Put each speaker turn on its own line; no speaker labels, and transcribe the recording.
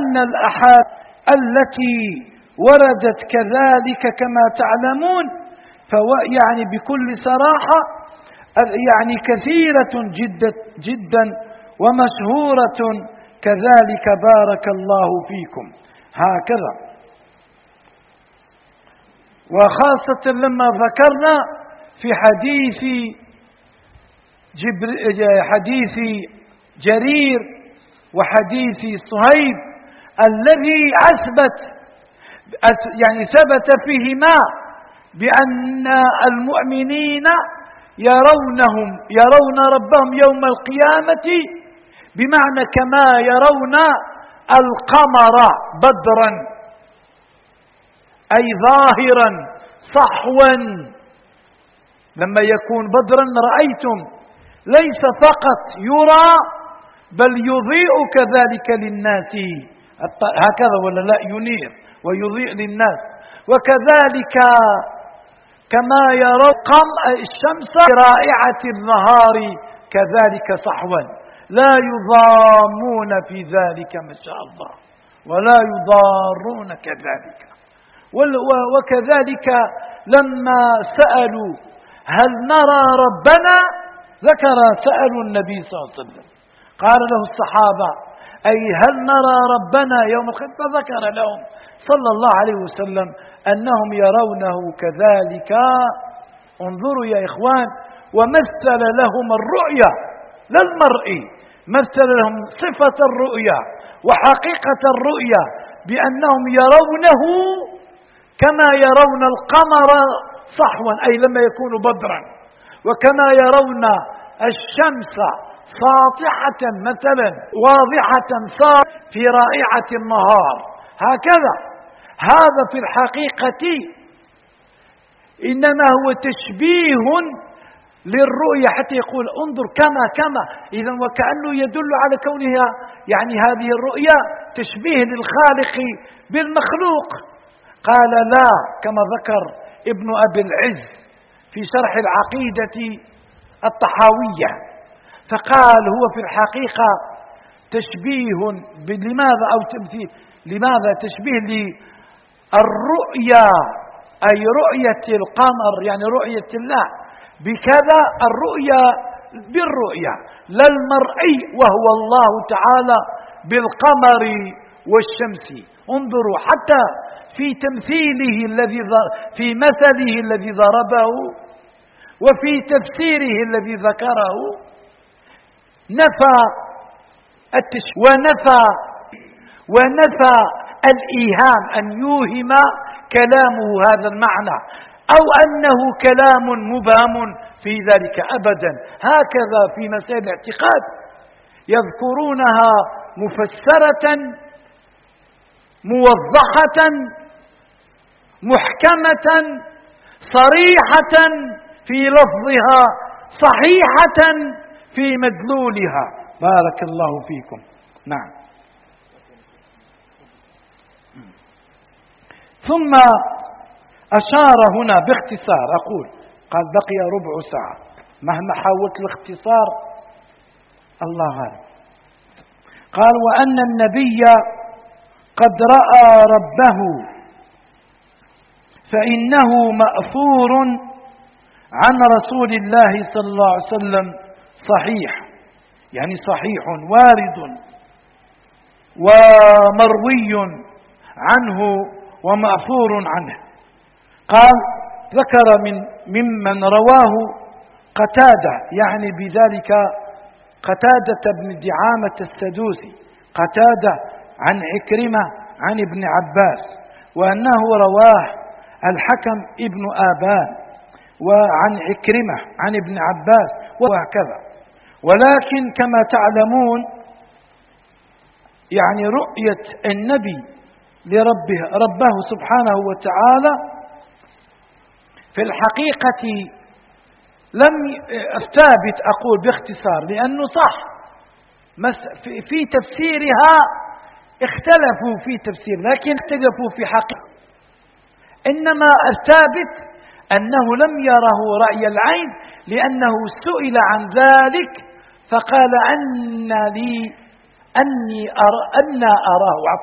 أن الأحاديث التي وردت كذلك كما تعلمون يعني بكل صراحة يعني كثيرة جدا ومشهورة كذلك. بارك الله فيكم. هكذا، وخاصة لما ذكرنا في حديث جرير وحديث صهيب الذي ثبت فيهما بأن المؤمنين يرون ربهم يوم القيامة، بمعنى كما يرون القمر بدرا، أي ظاهرا صحوا. لما يكون بدرا رأيتم ليس فقط يرى بل يضيء كذلك للناس، هكذا ولا لا؟ ينير ويضيء للناس. وكذلك كما يرون الشمس رائعة النهار كذلك صحوا، لا يضامون في ذلك ما شاء الله ولا يضارون كذلك. وكذلك لما سألوا هل نرى ربنا سألوا النبي صلى الله عليه وسلم، قال له الصحابة أي هل نرى ربنا يوم القيامة؟ فذكر لهم صلى الله عليه وسلم أنهم يرونه كذلك. انظروا يا إخوان، ومثل لهم الرؤيا لا المرئي، مثل لهم صفة الرؤيا وحقيقة الرؤيا بأنهم يرونه كما يرون القمر صحوا، أي لما يكون بدرا، وكما يرون الشمس ساطعة مثلا واضحة في رائعة النهار. هكذا هذا في الحقيقة إنما هو تشبيه للرؤية، حتى يقول انظر كما إذا وكأنه يدل على كونها يعني هذه الرؤية تشبيه للخالق بالمخلوق. قال لا، كما ذكر ابن أبي العز في شرح العقيدة الطحاوية، فقال هو في الحقيقة تشبيه لماذا أو تمثيل لماذا؟ تشبيه للرؤيا، أي رؤية القمر يعني رؤية الله بكذا، الرؤيا بالرؤيا لا المرئي وهو الله تعالى بالقمر والشمس. انظروا حتى في تمثيله في مثله الذي ضربه وفي تفسيره الذي ذكره نفى ونفى الإيهام أن يوهم كلامه هذا المعنى أو أنه كلام مبهم في ذلك أبدا. هكذا في مسائل الاعتقاد يذكرونها مفسرة موضحة محكمة صريحة في لفظها صحيحة في مدلولها. بارك الله فيكم. نعم. ثم أشار هنا باختصار، أقول قال بقي ربع ساعة، مهما حاولت الاختصار الله غالب. قال وأن النبي قد رأى ربه فإنه مأثور عن رسول الله صلى الله عليه وسلم صحيح، يعني صحيح وارد ومروي عنه ومأثور عنه. قال ذكر ممن رواه قتادة، يعني بذلك قتادة بن دعامة السدوسي، قتادة عن عكرمة عن ابن عباس، وأنه رواه الحكم ابن آبان وعن عكرمة عن ابن عباس وهكذا. ولكن كما تعلمون يعني رؤية النبي ربه سبحانه وتعالى في الحقيقة لم ثابت، أقول باختصار لأنه صح في تفسيرها اختلفوا في تفسير، لكن اختلفوا في حقيقة. إنما الثابت أنه لم يره رأي العين، لأنه سئل عن ذلك فقال أني أراه